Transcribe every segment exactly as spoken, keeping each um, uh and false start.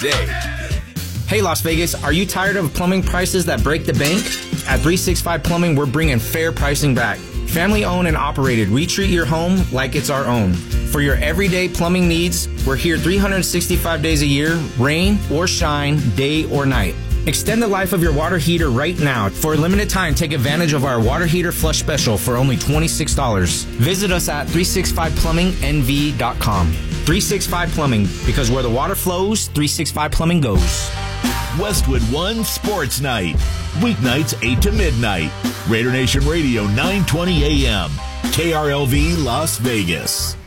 day. Hey Las Vegas, are you tired of plumbing prices that break the bank? At three sixty-five Plumbing, we're bringing fair pricing back. Family owned and operated, we treat your home like it's our own. For your everyday plumbing needs, we're here three hundred sixty-five days a year, rain or shine, day or night. Extend the life of your water heater right now. For a limited time, take advantage of our water heater flush special for only twenty-six dollars. Visit us at three sixty-five plumbing n v dot com. three sixty-five Plumbing, because where the water flows, three sixty-five Plumbing goes. Westwood One Sports Night. Weeknights eight to midnight. Raider Nation Radio nine twenty A M. K R L V Las Vegas.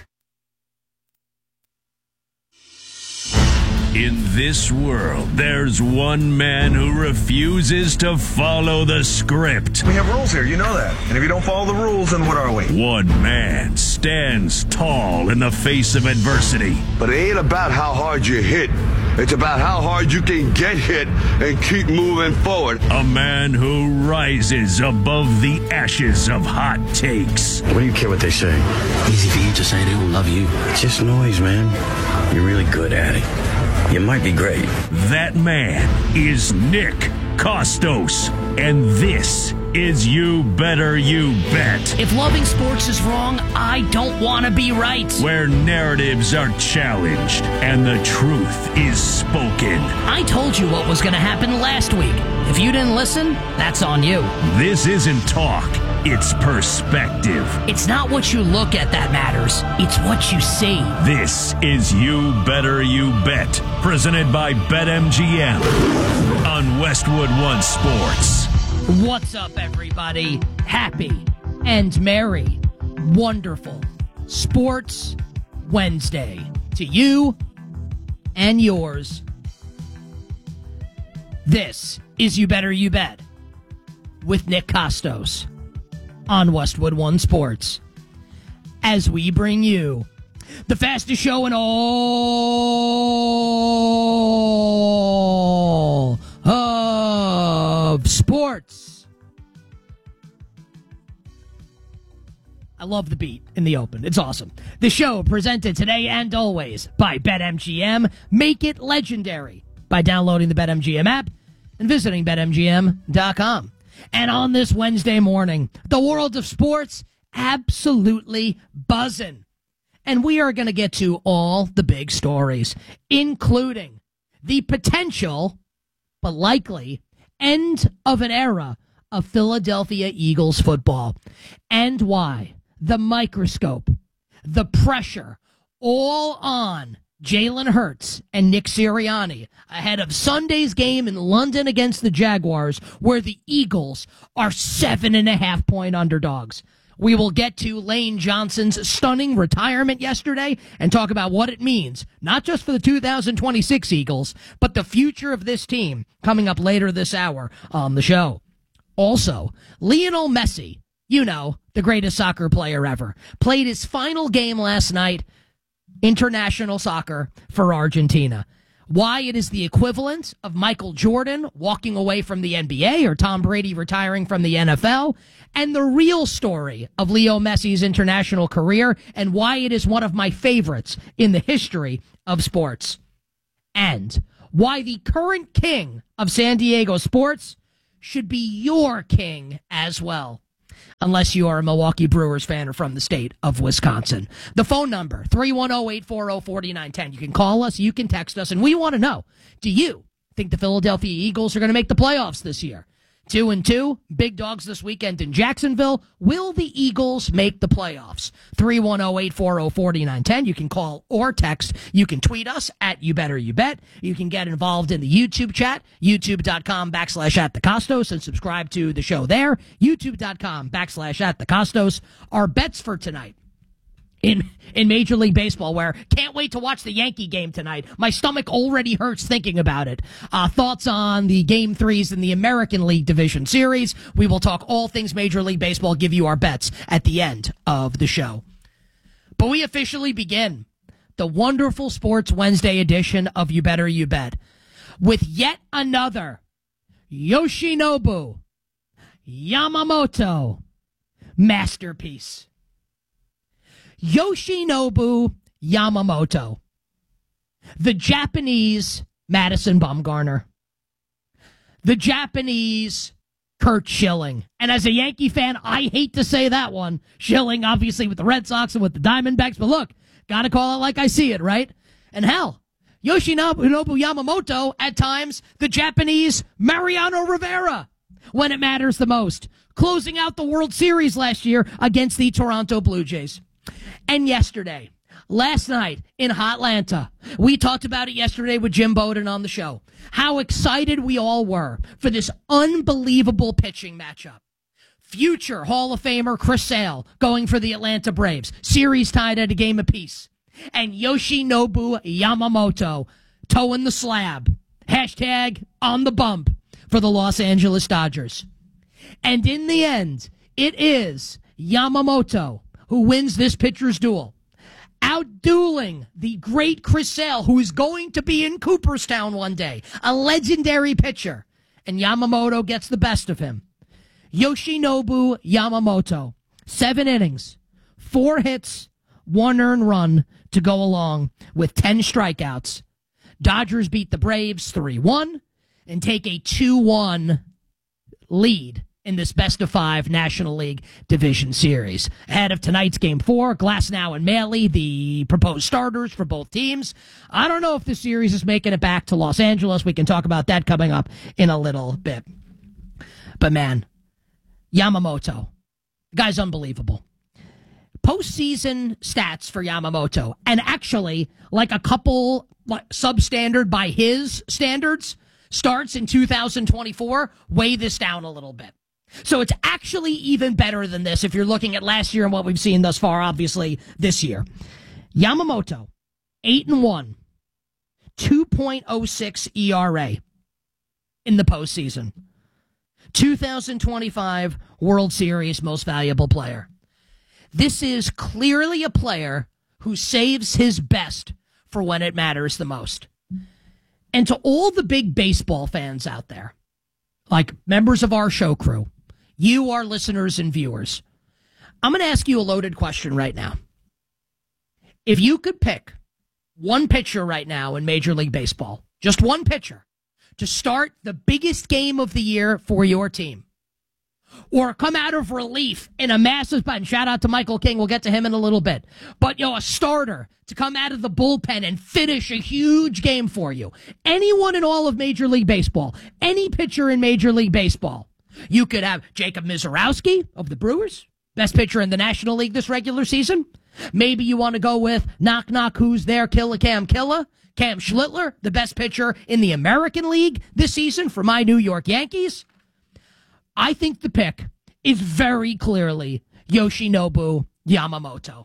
In this world, there's one man who refuses to follow the script. We have rules here, you know that. And if you don't follow the rules, then what are we? One man stands tall in the face of adversity. But it ain't about how hard you hit. It's about how hard you can get hit and keep moving forward. A man who rises above the ashes of hot takes. What do you care what they say? Easy for you to say they all love you. It's just noise, man. You're really good at it. You might be great. That man is Nick Kostos. And this is You Better You Bet. If loving sports is wrong, I don't want to be right. Where narratives are challenged and the truth is spoken. I told you what was going to happen last week. If you didn't listen, that's on you. This isn't talk. It's perspective. It's not what you look at that matters. It's what you see. This is You Better You Bet, presented by BetMGM on Westwood One Sports. What's up, everybody? Happy and merry, wonderful Sports Wednesday to you and yours. This is You Better You Bet with Nick Kostos on Westwood One Sports, as we bring you the fastest show in all of sports. I love the beat in the open. It's awesome. The show presented today and always by BetMGM. Make it legendary by downloading the BetMGM app and visiting bet M G M dot com. And on this Wednesday morning, the world of sports absolutely buzzing. And we are going to get to all the big stories, including the potential, but likely, end of an era of Philadelphia Eagles football, and why the microscope, the pressure, all on Jalen Hurts and Nick Sirianni ahead of Sunday's game in London against the Jaguars, where the Eagles are seven and a half point underdogs. We will get to Lane Johnson's stunning retirement yesterday and talk about what it means, not just for the two thousand twenty-six Eagles, but the future of this team coming up later this hour on the show. Also, Lionel Messi, you know, the greatest soccer player ever, played his final game last night, international soccer for Argentina. Why it is the equivalent of Michael Jordan walking away from the N B A or Tom Brady retiring from the N F L, and the real story of Leo Messi's international career and why it is one of my favorites in the history of sports. And why the current king of San Diego sports should be your king as well. Unless you are a Milwaukee Brewers fan or from the state of Wisconsin. The phone number, three one zero, eight four zero, four nine one zero. You can call us, you can text us, and we want to know, do you think the Philadelphia Eagles are going to make the playoffs this year? Two and two, big dogs this weekend in Jacksonville. Will the Eagles make the playoffs? three one zero, eight four zero, four nine one zero. You can call or text. You can tweet us at You Better You Bet. You can get involved in the YouTube chat, youtube.com backslash at the Kostos, and subscribe to the show there, youtube.com backslash at the Kostos. Our bets for tonight in in Major League Baseball, where can't wait to watch the Yankee game tonight. My stomach already hurts thinking about it. Uh, thoughts on the Game threes in the American League Division Series. We will talk all things Major League Baseball, give you our bets at the end of the show. But we officially begin the wonderful Sports Wednesday edition of You Better You Bet with yet another Yoshinobu Yamamoto masterpiece. Yoshinobu Yamamoto, the Japanese Madison Bumgarner. The Japanese Curt Schilling. And as a Yankee fan, I hate to say that one. Schilling, obviously, with the Red Sox and with the Diamondbacks. But look, gotta call it like I see it, right? And hell, Yoshinobu Yamamoto, at times, the Japanese Mariano Rivera, when it matters the most. Closing out the World Series last year against the Toronto Blue Jays. And yesterday, last night in Hotlanta, we talked about it yesterday with Jim Bowden on the show, how excited we all were for this unbelievable pitching matchup. Future Hall of Famer Chris Sale going for the Atlanta Braves. Series tied at a game apiece. And Yoshinobu Yamamoto toeing the slab. Hashtag on the bump for the Los Angeles Dodgers. And in the end, it is Yamamoto who wins this pitcher's duel, outdueling the great Chris Sale, who is going to be in Cooperstown one day, a legendary pitcher. And Yamamoto gets the best of him. Yoshinobu Yamamoto, seven innings, four hits, one earned run to go along with ten strikeouts. Dodgers beat the Braves three one and take a two one lead in this best-of-five National League Division Series. Ahead of tonight's Game four, Glasnow and Maile, the proposed starters for both teams. I don't know if the series is making it back to Los Angeles. We can talk about that coming up in a little bit. But, man, Yamamoto, guy's unbelievable. Postseason stats for Yamamoto, and actually, like a couple like, substandard by his standards, starts in two thousand twenty-four, weigh this down a little bit. So it's actually even better than this if you're looking at last year and what we've seen thus far, obviously, this year. Yamamoto, eight and one, two point oh six E R A in the postseason. two thousand twenty-five World Series Most Valuable Player. This is clearly a player who saves his best for when it matters the most. And to all the big baseball fans out there, like members of our show crew, you, our listeners and viewers, I'm going to ask you a loaded question right now. If you could pick one pitcher right now in Major League Baseball, just one pitcher, to start the biggest game of the year for your team, or come out of relief in a massive spot, and shout out to Michael King, we'll get to him in a little bit, but, you know, a starter to come out of the bullpen and finish a huge game for you. Anyone in all of Major League Baseball, any pitcher in Major League Baseball. You could have Jacob Misiorowski of the Brewers, best pitcher in the National League this regular season. Maybe you want to go with knock knock who's there, Killa Cam Killa, Cam Schlittler, the best pitcher in the American League this season for my New York Yankees. I think the pick is very clearly Yoshinobu Yamamoto.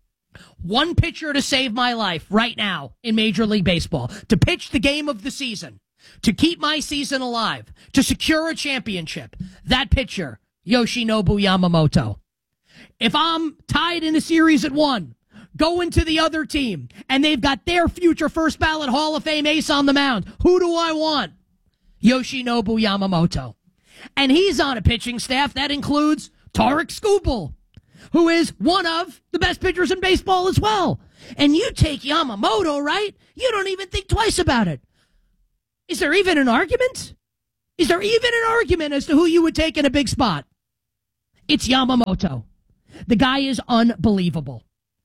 One pitcher to save my life right now in Major League Baseball, to pitch the game of the season, to keep my season alive, to secure a championship. That pitcher, Yoshinobu Yamamoto. If I'm tied in a series at one, going to the other team, and they've got their future first ballot Hall of Fame ace on the mound, who do I want? Yoshinobu Yamamoto. And he's on a pitching staff that includes Tarik Skubal, who is one of the best pitchers in baseball as well. And you take Yamamoto, right? You don't even think twice about it. Is there even an argument? Is there even an argument as to who you would take in a big spot? It's Yamamoto. The guy is unbelievable.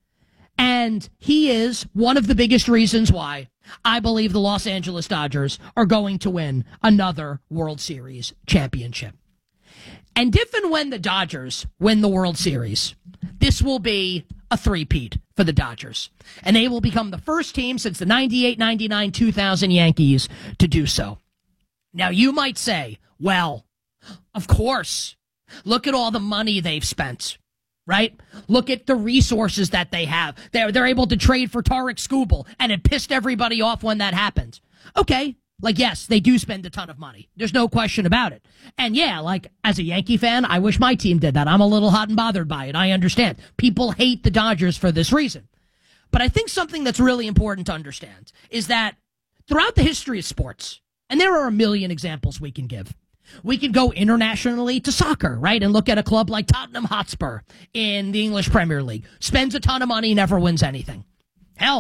And he is one of the biggest reasons why I believe the Los Angeles Dodgers are going to win another World Series championship. And if and when the Dodgers win the World Series, this will be a three-peat for the Dodgers. And they will become the first team since the ninety-eight ninety-nine two thousand Yankees to do so. Now, you might say, well, of course, look at all the money they've spent. Right? Look at the resources that they have. They're, they're able to trade for Tarik Skubal, and it pissed everybody off when that happened. Okay, like, yes, they do spend a ton of money. There's no question about it. And yeah, like, as a Yankee fan, I wish my team did that. I'm a little hot and bothered by it. I understand. People hate the Dodgers for this reason. But I think something that's really important to understand is that throughout the history of sports, and there are a million examples we can give, we could go internationally to soccer, right? And look at a club like Tottenham Hotspur in the English Premier League. Spends a ton of money, never wins anything. Hell,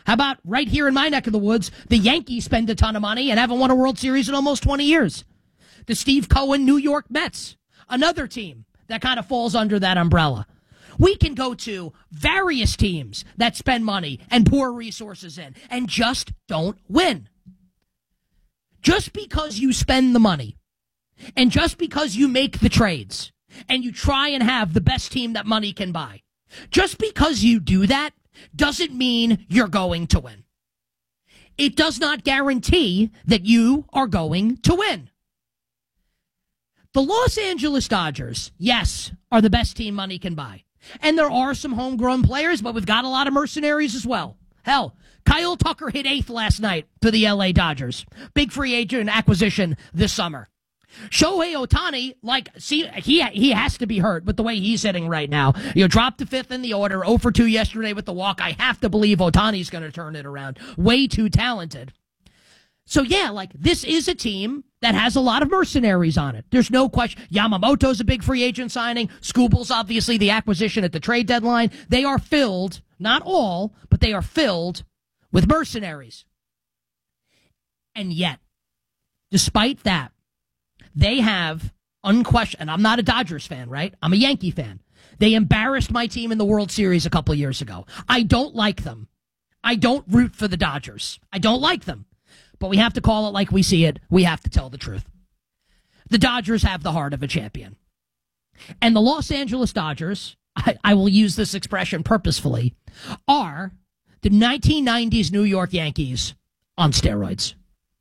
How about right here in my neck of the woods, the Yankees spend a ton of money and haven't won a World Series in almost twenty years. The Steve Cohen New York Mets, another team that kind of falls under that umbrella. We can go to various teams that spend money and pour resources in and just don't win. Just because you spend the money and just because you make the trades and you try and have the best team that money can buy, just because you do that doesn't mean you're going to win. It does not guarantee that you are going to win. The Los Angeles Dodgers, yes, are the best team money can buy. And there are some homegrown players, but we've got a lot of mercenaries as well. Hell, Kyle Tucker hit eighth last night for the L A Dodgers. Big free agent acquisition this summer. Shohei Ohtani, like, see, he he has to be hurt with the way he's hitting right now. You know, dropped to fifth in the order, oh for two yesterday with the walk. I have to believe Ohtani's going to turn it around. Way too talented. So, yeah, like, this is a team that has a lot of mercenaries on it. There's no question. Yamamoto's a big free agent signing. Skubal's obviously the acquisition at the trade deadline. They are filled, not all, but they are filled with mercenaries. And yet, despite that, they have unquestioned, and I'm not a Dodgers fan, right? I'm a Yankee fan. They embarrassed my team in the World Series a couple years ago. I don't like them. I don't root for the Dodgers. I don't like them. But we have to call it like we see it. We have to tell the truth. The Dodgers have the heart of a champion. And the Los Angeles Dodgers, I, I will use this expression purposefully, are the nineteen nineties New York Yankees on steroids.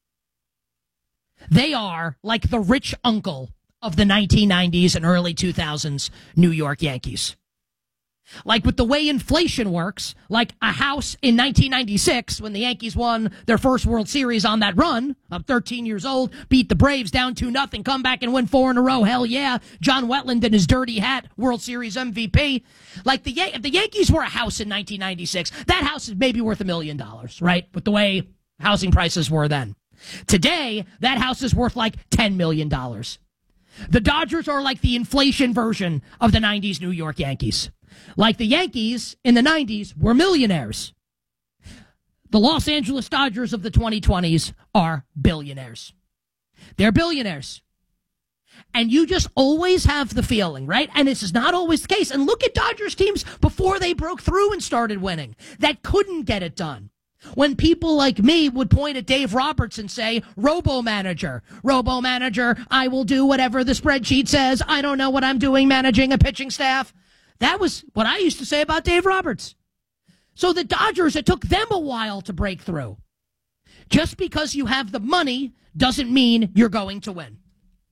They are like the rich uncle of the nineteen nineties and early two thousands New York Yankees. Like with the way inflation works, like a house in nineteen ninety-six when the Yankees won their first World Series on that run, I'm thirteen years old, beat the Braves down two nothing, come back and win four in a row, hell yeah. John Wetland in his dirty hat, World Series M V P. Like the if the Yankees were a house in nineteen ninety-six, that house is maybe worth a million dollars, right? With the way housing prices were then. Today, that house is worth like ten million dollars. The Dodgers are like the inflation version of the nineties New York Yankees. Like the Yankees in the nineties were millionaires. The Los Angeles Dodgers of the twenty twenties are billionaires. They're billionaires. And you just always have the feeling, right? And this is not always the case. And look at Dodgers teams before they broke through and started winning that couldn't get it done. When people like me would point at Dave Roberts and say, robo-manager, robo-manager, I will do whatever the spreadsheet says. I don't know what I'm doing managing a pitching staff. That was what I used to say about Dave Roberts. So the Dodgers, it took them a while to break through. Just because you have the money doesn't mean you're going to win.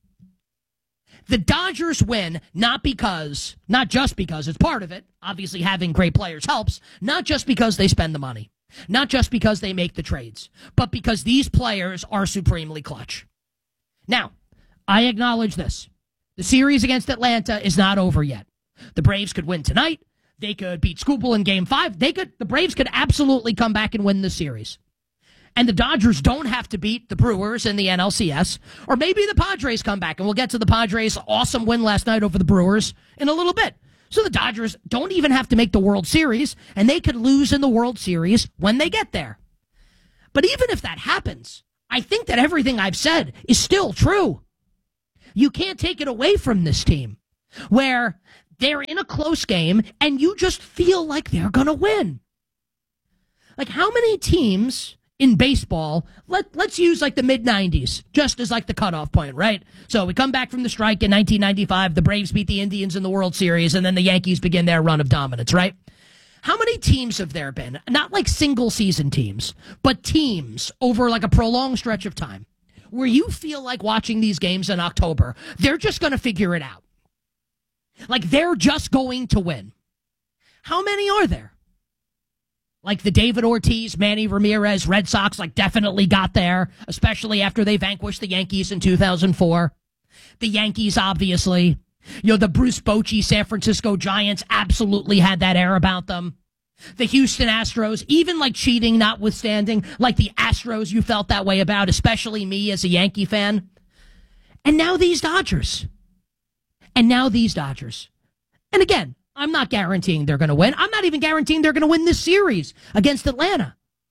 The Dodgers win not because, not just because, it's part of it. Obviously having great players helps. Not just because they spend the money. Not just because they make the trades, but because these players are supremely clutch. Now, I acknowledge this. The series against Atlanta is not over yet. The Braves could win tonight. They could beat Skubal in game five. They could, the Braves could absolutely come back and win the series. And the Dodgers don't have to beat the Brewers in the N L C S. Or maybe the Padres come back, and we'll get to the Padres' awesome win last night over the Brewers in a little bit. So the Dodgers don't even have to make the World Series, and they could lose in the World Series when they get there. But even if that happens, I think that everything I've said is still true. You can't take it away from this team, where they're in a close game, and you just feel like they're going to win. Like, how many teams in baseball, let, let's use like the mid nineties, just as like the cutoff point, right? So we come back from the strike in nineteen ninety-five, the Braves beat the Indians in the World Series, and then the Yankees begin their run of dominance, right? How many teams have there been, not like single season teams, but teams over like a prolonged stretch of time, where you feel like watching these games in October, they're just going to figure it out. Like they're just going to win. How many are there? Like the David Ortiz, Manny Ramirez, Red Sox, like definitely got there, especially after they vanquished the Yankees in two thousand four. The Yankees, obviously. You know, the Bruce Bochy San Francisco Giants absolutely had that air about them. The Houston Astros, even like cheating notwithstanding, like the Astros you felt that way about, especially me as a Yankee fan. And now these Dodgers. And now these Dodgers. And again, I'm not guaranteeing they're going to win. I'm not even guaranteeing they're going to win this series against Atlanta.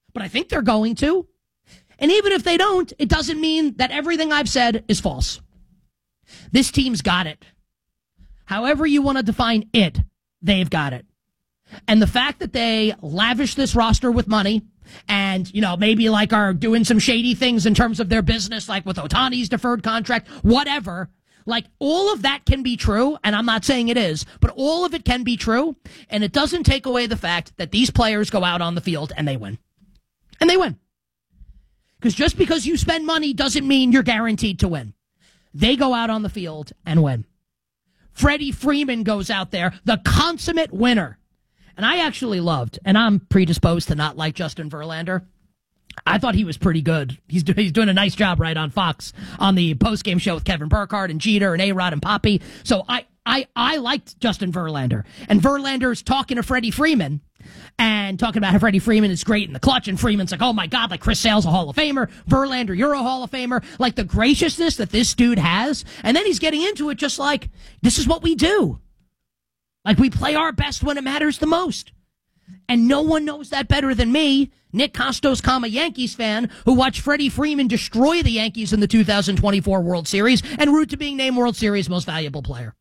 but I think they're going to. And even if they don't, it doesn't mean that everything I've said is false. This team's got it. However you want to define it, they've got it. And the fact that they lavish this roster with money and, you know, maybe like are doing some shady things in terms of their business, like with Ohtani's deferred contract, whatever, like all of that can be true. And I'm not saying it is, but all of it can be true. And it doesn't take away the fact that these players go out on the field and they win. And they win. Because just because you spend money doesn't mean you're guaranteed to win. They go out on the field and win. Freddie Freeman goes out there, the consummate winner. And I actually loved, and I'm predisposed to not like Justin Verlander. I thought he was pretty good. He's, do, he's doing a nice job right on Fox on the postgame show with Kevin Burkhardt and Jeter and A-Rod and Poppy. So I, I, I liked Justin Verlander. And Verlander's talking to Freddie Freeman and talking about how Freddie Freeman is great in the clutch. And Freeman's like, oh my God, like Chris Sale's a Hall of Famer. Verlander, you're a Hall of Famer. Like the graciousness that this dude has. And then he's getting into it just like, this is what we do. Like, we play our best when it matters the most. And no one knows that better than me, Nick Costos, comma, Yankees fan, who watched Freddie Freeman destroy the Yankees in the two thousand twenty-four World Series and root to being named World Series Most Valuable Player.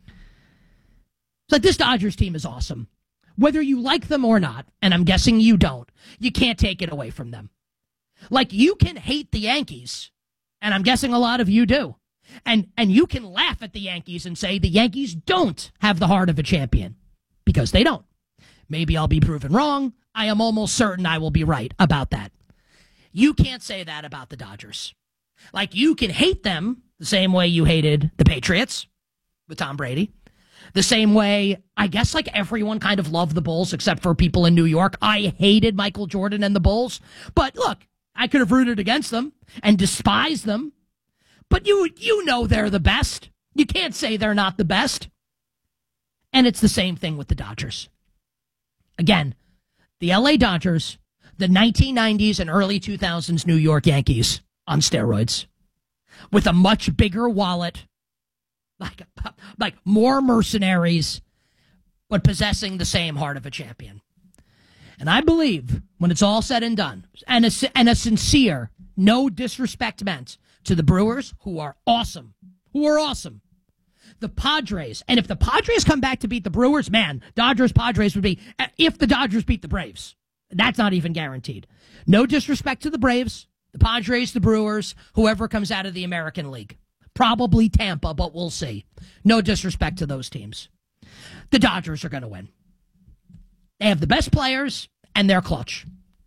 It's like, this Dodgers team is awesome. Whether you like them or not, and I'm guessing you don't, you can't take it away from them. Like, you can hate the Yankees, and I'm guessing a lot of you do. And and you can laugh at the Yankees and say the Yankees don't have the heart of a champion, because they don't. Maybe I'll be proven wrong. I am almost certain I will be right about that. You can't say that about the Dodgers. Like, you can hate them the same way you hated the Patriots with Tom Brady. The same way, I guess, like everyone kind of loved the Bulls except for people in New York. I hated Michael Jordan and the Bulls. But look, I could have rooted against them and despised them. But you you know they're the best. You can't say they're not the best. And it's the same thing with the Dodgers. Again, the L A Dodgers, the nineteen nineties and early two thousands New York Yankees on steroids, with a much bigger wallet, like, like more mercenaries, but possessing the same heart of a champion. And I believe when it's all said and done, and a, and a sincere, no disrespect meant, to the Brewers, who are awesome, who are awesome. The Padres, and if the Padres come back to beat the Brewers, man, Dodgers-Padres would be, if the Dodgers beat the Braves. That's not even guaranteed. No disrespect to the Braves, the Padres, the Brewers, whoever comes out of the American League. Probably Tampa, but we'll see. No disrespect to those teams. The Dodgers are going to win. They have the best players, and they're clutch.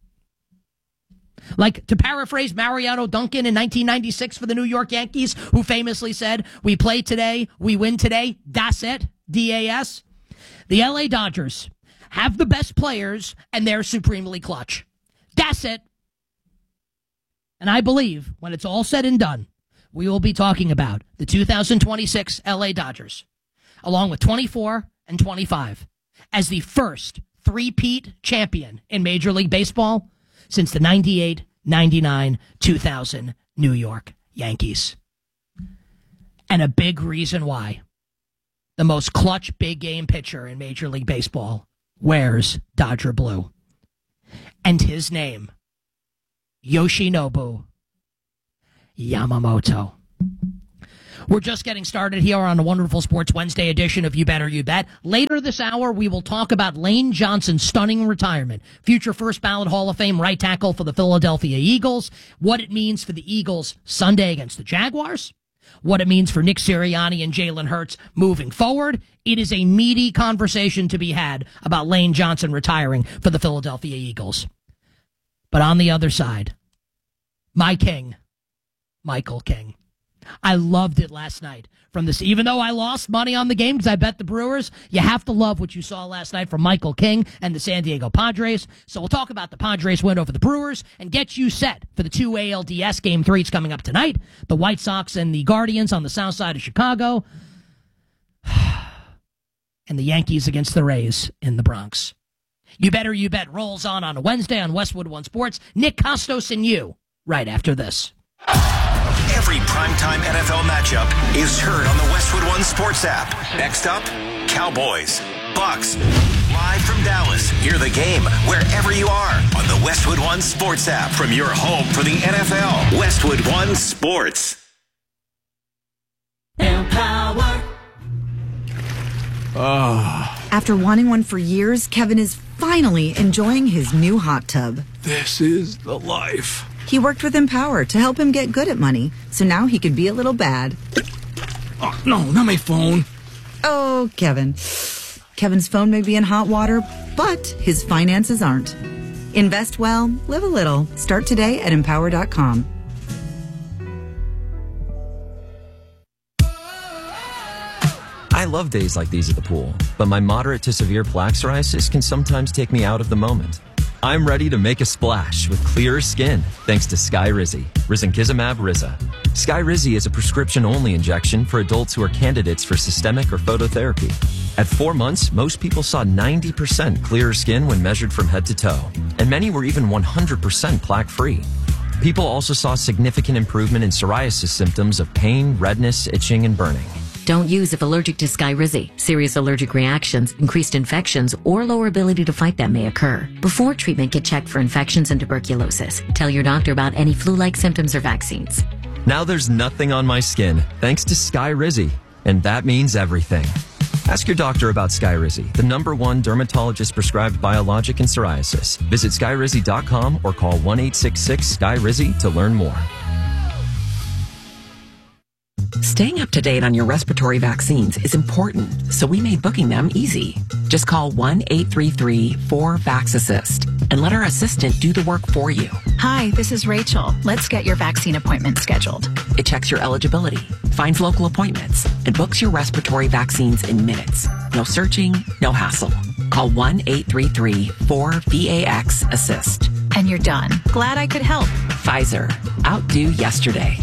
Like, to paraphrase Mariano Duncan in nineteen ninety-six for the New York Yankees, who famously said, we play today, we win today, das it, D A S. The L A Dodgers have the best players, and they're supremely clutch. That's it. And I believe, when it's all said and done, we will be talking about the two thousand twenty-six L A Dodgers, along with twenty-four and twenty-five, as the first three-peat champion in Major League Baseball since the ninety-eight, ninety-nine, two thousand New York Yankees. And a big reason why the most clutch big game pitcher in Major League Baseball wears Dodger blue. And his name, Yoshinobu Yamamoto. We're just getting started here on a wonderful Sports Wednesday edition of You Better You Bet. Later this hour, we will talk about Lane Johnson's stunning retirement, future first ballot Hall of Fame right tackle for the Philadelphia Eagles, what it means for the Eagles Sunday against the Jaguars, what it means for Nick Sirianni and Jalen Hurts moving forward. It is a meaty conversation to be had about Lane Johnson retiring for the Philadelphia Eagles. But on the other side, my king, Michael King. I loved it last night from this. Even though I lost money on the game because I bet the Brewers, you have to love what you saw last night from Michael King and the San Diego Padres. So we'll talk about the Padres win over the Brewers and get you set for the two A L D S Game threes coming up tonight. The White Sox and the Guardians on the south side of Chicago. And the Yankees against the Rays in the Bronx. You Better You Bet rolls on on a Wednesday on Westwood One Sports. Nick Costos and you right after this. Every primetime N F L matchup is heard on the Westwood One Sports app. Next up, Cowboys, Bucks, Live from Dallas, hear the game wherever you are on the Westwood One Sports app from your home for the N F L. Westwood One Sports. Empower. Oh. After wanting one for years, Kevin is finally enjoying his new hot tub. This is the life. He worked with Empower to help him get good at money, so now he could be a little bad. Oh, no, not my phone. Oh, Kevin. Kevin's phone may be in hot water, but his finances aren't. Invest well, live a little. Start today at empower dot com. I love days like these at the pool, but my moderate to severe plaque psoriasis can sometimes take me out of the moment. I'm ready to make a splash with clearer skin thanks to Skyrizi, Risankizumab Riza. Skyrizi is a prescription-only injection for adults who are candidates for systemic or phototherapy. At four months, most people saw ninety percent clearer skin when measured from head to toe, and many were even one hundred percent plaque-free. People also saw significant improvement in psoriasis symptoms of pain, redness, itching, and burning. Don't use if allergic to Skyrizi. Serious allergic reactions, increased infections, or lower ability to fight them may occur. Before treatment, get checked for infections and tuberculosis. Tell your doctor about any flu-like symptoms or vaccines. Now there's nothing on my skin thanks to Skyrizi, and that means everything. Ask your doctor about Skyrizi, the number one dermatologist-prescribed biologic in psoriasis. Visit skyrizi dot com or call one eight six six Skyrizi to learn more. Staying up to date on your respiratory vaccines is important, so we made booking them easy. Just call one eight three three four VAX-ASSIST and let our assistant do the work for you. Hi, this is Rachel. Let's get your vaccine appointment scheduled. It checks your eligibility, finds local appointments, and books your respiratory vaccines in minutes. No searching, no hassle. Call one eight three three four VAX-ASSIST. And you're done. Glad I could help. Pfizer. Outdo yesterday.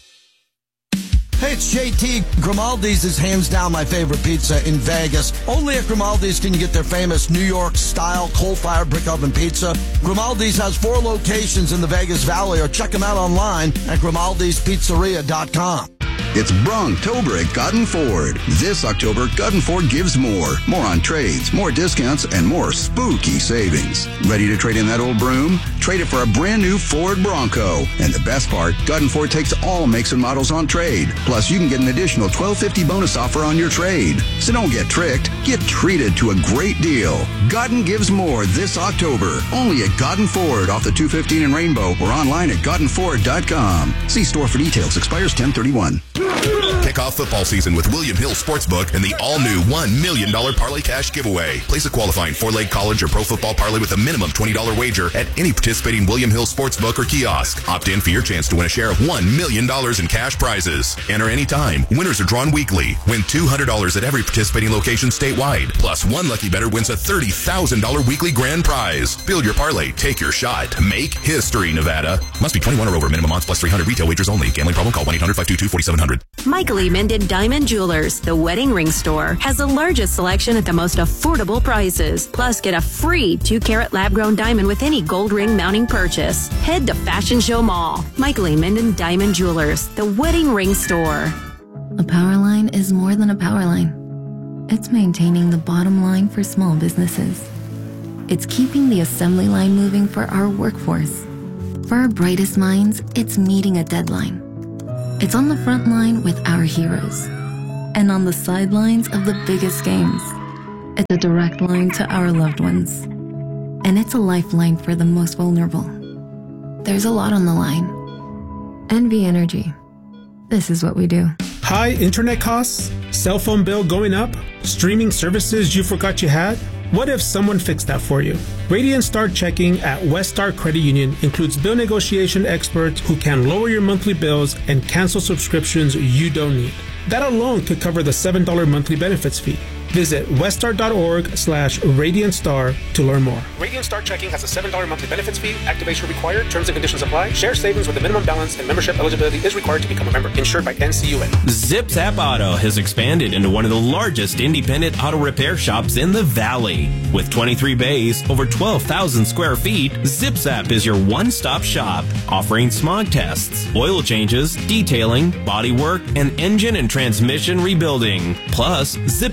Hey, it's J T. Grimaldi's is hands down my favorite pizza in Vegas. Only at Grimaldi's can you get their famous New York-style coal-fired brick oven pizza. Grimaldi's has four locations in the Vegas Valley, or check them out online at grimaldi's pizzeria dot com. It's Bronktober at Godden Ford. This October, Godden Ford gives more. More on trades, more discounts, and more spooky savings. Ready to trade in that old broom? Trade it for a brand new Ford Bronco. And the best part, Godden Ford takes all makes and models on trade. Plus, you can get an additional twelve fifty bonus offer on your trade. So don't get tricked. Get treated to a great deal. Godden gives more this October. Only at Godden Ford off the two fifteen in Rainbow or online at godden ford dot com. See store for details. Expires ten thirty-one. Kick off football season with William Hill Sportsbook and the all-new one million dollars Parlay Cash giveaway. Place a qualifying four-leg college or pro football parlay with a minimum twenty dollars wager at any participating William Hill Sportsbook or kiosk. Opt in for your chance to win a share of one million dollars in cash prizes. Enter anytime. Winners are drawn weekly. Win two hundred dollars at every participating location statewide. Plus, one lucky bettor wins a thirty thousand dollars weekly grand prize. Build your parlay. Take your shot. Make history, Nevada. Must be twenty-one or over. Minimum odds plus three hundred. Retail wagers only. Gambling problem? Call one eight hundred five two two four seven zero zero. Michael E. Minden Diamond Jewelers, the wedding ring store, has the largest selection at the most affordable prices. Plus, get a free two carat lab-grown diamond with any gold ring mounting purchase. Head to Fashion Show Mall. Michael E. Minden Diamond Jewelers, the wedding ring store. A power line is more than a power line. It's maintaining the bottom line for small businesses. It's keeping the assembly line moving for our workforce. For our brightest minds, it's meeting a deadline. It's on the front line with our heroes, and on the sidelines of the biggest games. It's a direct line to our loved ones, and it's a lifeline for the most vulnerable. There's a lot on the line. N V Energy. This is what we do. High internet costs? Cell phone bill going up? Streaming services you forgot you had? What if someone fixed that for you? Radiant Star Checking at West Star Credit Union includes bill negotiation experts who can lower your monthly bills and cancel subscriptions you don't need. That alone could cover the seven dollars monthly benefits fee. Visit weststar.org slash Radiant Star to learn more. Radiant Star Checking has a seven dollars monthly benefits fee. Activation required. Terms and conditions apply. Share savings with a minimum balance and membership eligibility is required to become a member. Insured by N C U A. ZipZap Auto has expanded into one of the largest independent auto repair shops in the Valley. With twenty-three bays, over twelve thousand square feet, ZipZap is your one-stop shop, offering smog tests, oil changes, detailing, body work, and engine and transmission rebuilding. Plus, ZipZap provides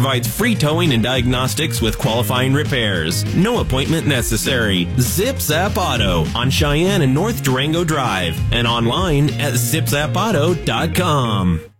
provides free towing and diagnostics with qualifying repairs. No appointment necessary. Zip Zap Auto on Cheyenne and North Durango Drive and online at zip zap auto dot com.